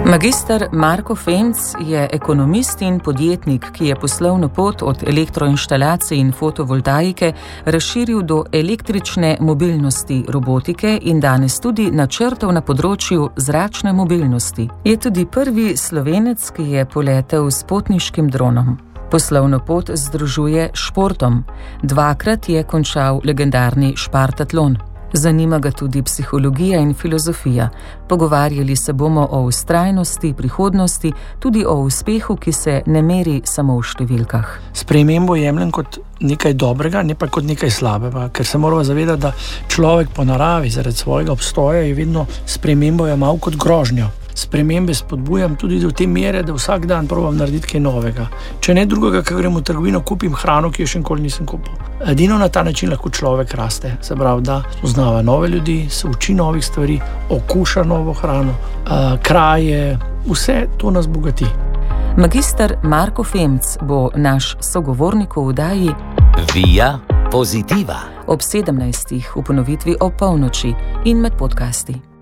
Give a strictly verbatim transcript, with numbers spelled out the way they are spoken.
Magister Marko Femc je ekonomist in podjetnik, ki je poslovno pot od elektroinštalacij in fotovoltaike razširil do električne mobilnosti, robotike in danes tudi načrtov na področju zračne mobilnosti. Je tudi prvi Slovenec, ki je poletel s potniškim dronom. Poslovno pot združuje športom. Dvakrat je končal legendarni Špartatlon. Zanima ga tudi psihologija in filozofija. Pogovarjali se bomo o vztrajnosti, prihodnosti, tudi o uspehu, ki se ne meri samo v številkah. Spremembo jemljem kot nekaj dobrega, ne pa kot nekaj slabega, ker se moramo zavedati, da človek po naravi zaradi svojega obstoja je vedno spremembo jemal kot grožnjo. Spremembe spodbujam tudi do te mere, da vsak dan probam narediti kaj novega. Če ne drugega, ko grem v trgovino, kupim hrano, ki jo še nikoli nisem kupil. Edino na ta način lahko človek raste. Se pravi, da spoznava nove ljudi, se uči novih stvari, okuša novo hrano, kraje, vse to nas bogati. Magister Marko Femc bo naš sogovornik v oddaji Via Positiva ob sedemnajstih v ponovitvi ob polnoči in med podcasti.